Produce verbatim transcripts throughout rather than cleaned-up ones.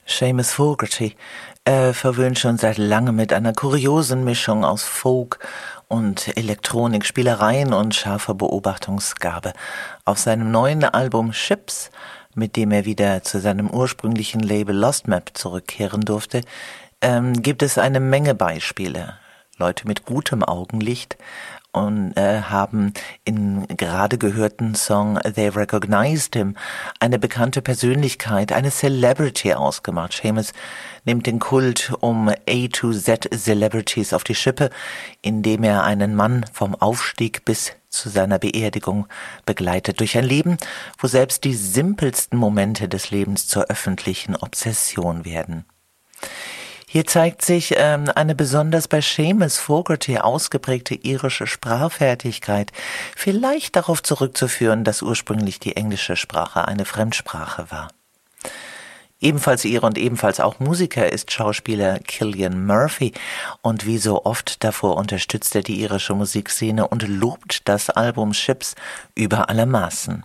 Seamus Fogarty äh, verwöhnt schon seit langem mit einer kuriosen Mischung aus Folk und Elektronik, Spielereien und scharfer Beobachtungsgabe. Auf seinem neuen Album Ships, mit dem er wieder zu seinem ursprünglichen Label Lost Map zurückkehren durfte, ähm, gibt es eine Menge Beispiele. Leute mit gutem Augenlicht und äh, haben in gerade gehörten Song They Recognized Him eine bekannte Persönlichkeit, eine Celebrity ausgemacht. Seamus nimmt den Kult um A to Z Celebrities auf die Schippe, indem er einen Mann vom Aufstieg bis zu seiner Beerdigung begleitet durch ein Leben, wo selbst die simpelsten Momente des Lebens zur öffentlichen Obsession werden. Hier zeigt sich ähm, eine besonders bei Seamus Fogarty ausgeprägte irische Sprachfertigkeit, vielleicht darauf zurückzuführen, dass ursprünglich die englische Sprache eine Fremdsprache war. Ebenfalls Ire und ebenfalls auch Musiker ist Schauspieler Cillian Murphy und wie so oft davor unterstützt er die irische Musikszene und lobt das Album Ships über alle Maßen.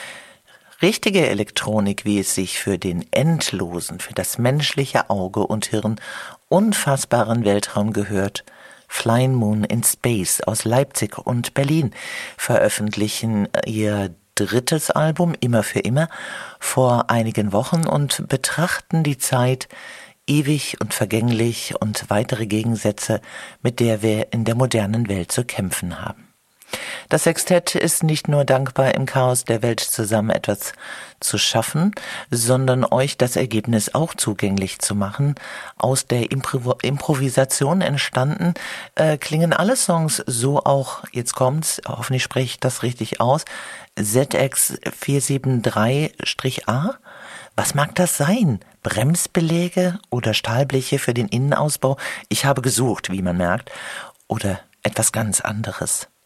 Richtige Elektronik, wie es sich für den endlosen, für das menschliche Auge und Hirn unfassbaren Weltraum gehört, Flying Moon in Space aus Leipzig und Berlin veröffentlichen ihr drittes Album Immer für immer vor einigen Wochen und betrachten die Zeit ewig und vergänglich und weitere Gegensätze, mit der wir in der modernen Welt zu kämpfen haben. Das Sextett ist nicht nur dankbar, im Chaos der Welt zusammen etwas zu schaffen, sondern euch das Ergebnis auch zugänglich zu machen. Aus der Impro- Improvisation entstanden, äh, klingen alle Songs so auch, jetzt kommt's, hoffentlich spreche ich das richtig aus, Z X vier sieben drei A? Was mag das sein? Bremsbeläge oder Stahlbleche für den Innenausbau? Ich habe gesucht, wie man merkt. Oder etwas ganz anderes.